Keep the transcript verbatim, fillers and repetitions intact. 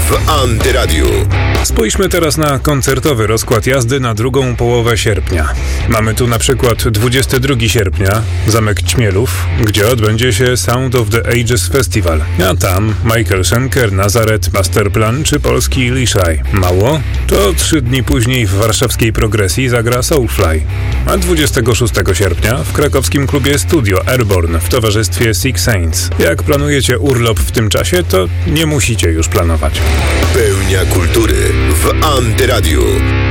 w Antyradiu. Spójrzmy teraz na koncertowy rozkład jazdy na drugą połowę sierpnia. Mamy tu na przykład dwudziestego drugiego sierpnia, Zamek Ćmielów, gdzie odbędzie się Sound of the Ages Festival. A tam Michael Schenker, Nazareth, Masterplan czy polski Liszaj. Mało? To trzy dni później w warszawskiej Progresji zagra Soulfly. A dwudziestego szóstego sierpnia w krakowskim klubie Studio Airborne w towarzystwie Six Saints. Jak planujecie urlop w tym czasie, to nie musicie już planować. Pełnia kultury w Antyradiu.